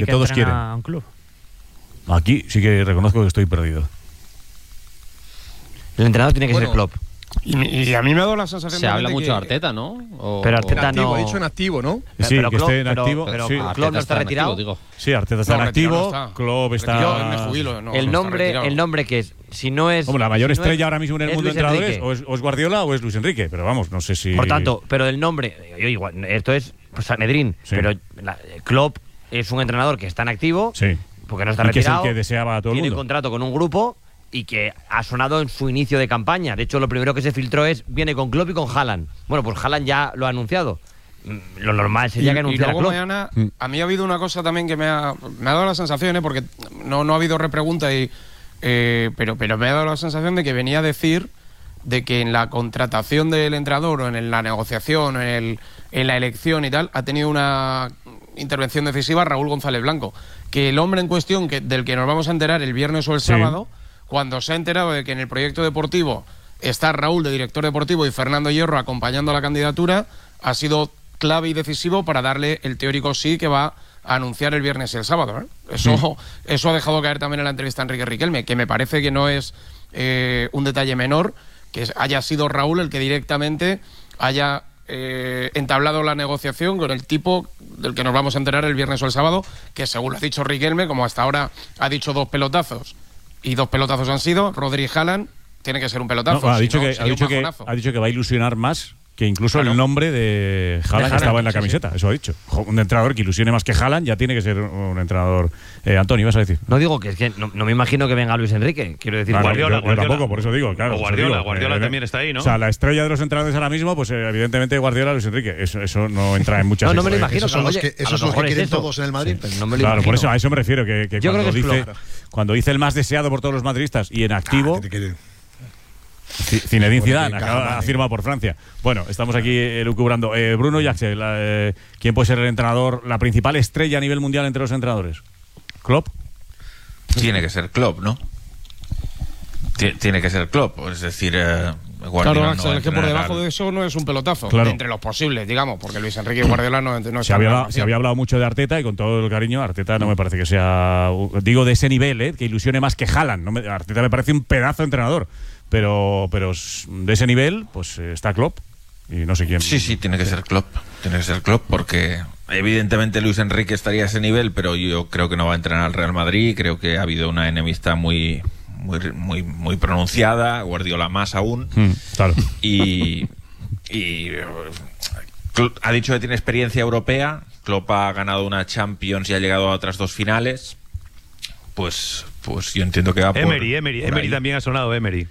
que todos quieren. A un club. Aquí sí que reconozco que estoy perdido. El entrenador tiene que ser Klopp. Y a mí me ha dado la sensación Se habla de mucho que de Arteta, ¿no? Pero Arteta activo, no... ha dicho en activo, ¿no? Sí, pero que Klopp, esté en activo. pero Sí. Klopp no está retirado. Activo, digo. Sí, Arteta está en activo. Klopp está. Yo me jubilo, no, el no está retirado. nombre que es, si no es... Como la mayor si no estrella es- ahora mismo en el es mundo de Luis entrenadores, Enrique. o es Guardiola o es Luis Enrique, pero vamos, no sé si. Por tanto, pero del nombre, yo igual, esto es pues, Sanedrín, Sí. pero Klopp es un entrenador que está en activo, Sí. porque no está Y que es el retirado, que deseaba a todo el tiene mundo. contrato con un grupo y que ha sonado en su inicio de campaña. De hecho, lo primero que se filtró es, viene con Klopp y con Haaland. Bueno, pues Haaland ya lo ha anunciado. Lo normal sería que Y anunciara luego Klopp. mañana, a mí ha habido una cosa también que me ha dado la sensación, porque no ha habido repregunta, pero me ha dado la sensación de que venía a decir de que en la contratación del entrenador o en la negociación, en la elección y tal, ha tenido una intervención decisiva Raúl González Blanco. Que el hombre en cuestión, del que nos vamos a enterar el viernes o el sábado, cuando se ha enterado de que en el proyecto deportivo está Raúl de director deportivo y Fernando Hierro acompañando a la candidatura, ha sido clave y decisivo para darle el teórico sí que va a anunciar el viernes y el sábado, ¿eh? Eso ha dejado caer también en la entrevista a Enrique Riquelme, que me parece que no es un detalle menor, que haya sido Raúl el que directamente haya entablado la negociación con el tipo del que nos vamos a enterar el viernes o el sábado, que según lo ha dicho Riquelme, como hasta ahora ha dicho 2 pelotazos, y 2 pelotazos han sido Rodri Haaland, tiene que ser un pelotazo. No, ha si dicho no, que sería un bajonazo. ha dicho que va a ilusionar más que incluso el nombre de Haaland estaba en la camiseta. Eso ha dicho. Un entrenador que ilusione más que Haaland ya tiene que ser un entrenador. Antonio, ¿ibas a decir? No digo que es que no me imagino que venga Luis Enrique. Quiero decir, Vale, Guardiola, yo tampoco, por eso digo, claro. O Guardiola también está ahí, ¿no? O sea, la estrella de los entrenadores ahora mismo, pues evidentemente Guardiola, Luis Enrique. Eso no entra en muchas. no me lo imagino. Esos son los Oye, que, a esos lo son los que mejor es quieren eso. todos en el Madrid. Pero no me lo Claro, por imagino. eso a eso me refiero, que Yo creo cuando que es dice Klopp. cuando dice el más deseado por todos los madridistas y en activo. que te quiere. Zinedine Bueno, Zidane que acaba encaja mal, firma por Francia. Bueno, estamos aquí elucubrando. Bruno y Axel, ¿quién puede ser el entrenador, la principal estrella a nivel mundial entre los entrenadores? ¿Klopp? Tiene que ser Klopp, ¿no? Tiene que ser Klopp, es decir, Guardiola Claro, no Axel, es que por entrenará debajo de eso no es un pelotazo. Claro. Entre los posibles, digamos, porque Luis Enrique y Guardiola no Se están había, en la se ecuación. había hablado mucho de Arteta y con todo el cariño, Arteta no me parece que sea, digo, de ese nivel, que ilusione más que Haaland. Arteta me parece un pedazo de entrenador, pero de ese nivel, pues está Klopp y no sé quién. Sí, tiene que ser Klopp. Tiene que ser Klopp porque evidentemente Luis Enrique estaría a ese nivel, pero yo creo que no va a entrenar al Real Madrid. Creo que ha habido una enemistad muy pronunciada, Guardiola más aún. Claro. Y ha dicho que tiene experiencia europea. Klopp ha ganado una Champions y ha llegado a otras 2 finales. Pues yo entiendo que va por Emery ahí. también ha sonado, Emery.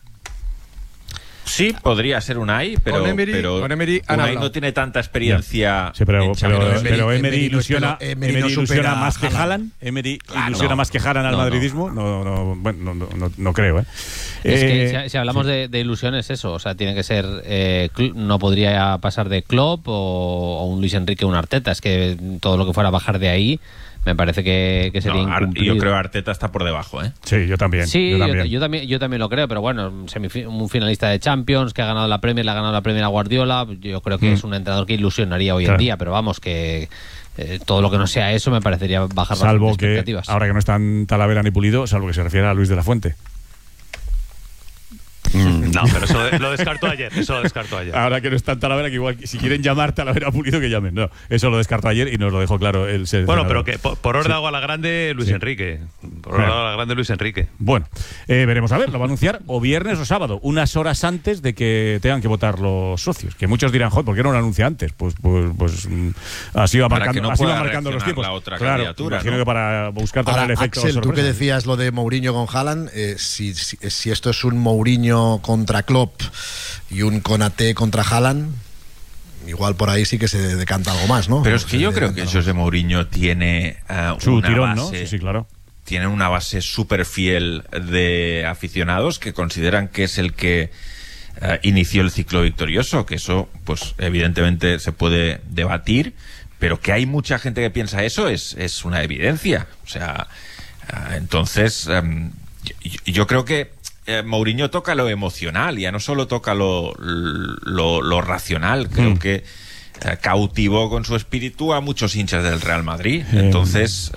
Sí, podría ser Unai, pero Con Emery han Unai hablado. no tiene tanta experiencia. Sí, pero en Champions. Emery Emery ilusiona, no es Emery no ilusiona supera más que a Haaland. Haaland. Emery Claro, ilusiona más que Haaland al no. madridismo. No creo. Es que si hablamos de ilusiones, eso, o sea, tiene que ser, no podría pasar de Klopp o un Luis Enrique o un Arteta, es que todo lo que fuera a bajar de ahí me parece que sería No, incumplido. yo creo que Arteta está por debajo, ¿eh? Sí, yo también. Sí, yo también. yo también lo creo, pero bueno, un finalista de Champions que ha ganado la Premier, le ha ganado la Premier a Guardiola, yo creo que es un entrenador que ilusionaría hoy en Claro. día, pero vamos, que todo lo que no sea eso me parecería bajar Salvo bastante que expectativas. ahora que no están Talavera ni Pulido, salvo que se refiere a Luis de la Fuente. No, pero eso lo descartó ayer. Ahora que no está en Talavera, que igual si quieren llamar Talavera Pulido, que llamen. No, eso lo descartó ayer y nos lo dejó claro el Bueno, seleccionador. pero que por órdago a la grande Luis Sí. Enrique. Por órdago a la grande Luis Enrique. Bueno, veremos a ver, lo va a anunciar o viernes o sábado, unas horas antes de que tengan que votar los socios. Que muchos dirán, joder, ¿por qué no lo anuncia antes? Pues así va Para marcando, que no así va pueda marcando los reaccionar tiempos. la otra Claro, candidatura, imagino ¿no? que para buscar también Ahora, el efecto Axel, tú que sorpresa. decías lo de Mourinho con Haaland, si esto es un Mourinho contra Klopp y un Konaté contra Haaland, igual por ahí sí que se decanta algo más, ¿no? Pero es que Se yo creo que decanta José Mourinho tiene Su una tirón, base, ¿no? Sí, claro. tiene una base súper fiel de aficionados que consideran que es el que inició el ciclo victorioso, que eso pues evidentemente se puede debatir, pero que hay mucha gente que piensa eso es una evidencia. O sea, entonces yo creo que Mourinho toca lo emocional, ya no solo toca lo racional. Creo que cautivó con su espíritu a muchos hinchas del Real Madrid. Entonces